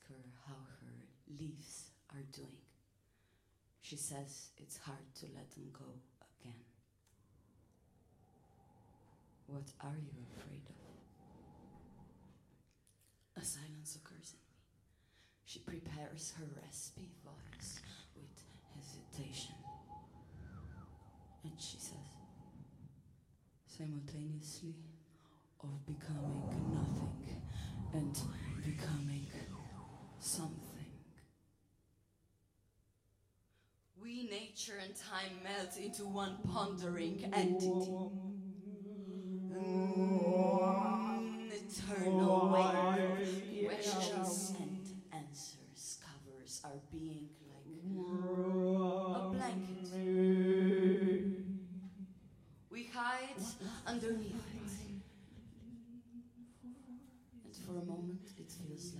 her how her leaves are doing. She says it's hard to let them go again. What are you afraid of? A silence occurs in me. She prepares her raspy voice with hesitation. And she says, simultaneously of becoming nothing and becoming something. We, nature and time, melt into one pondering entity. Eternal wave, questions and answers covers our being like a blanket. We hide underneath it, and for a moment it feels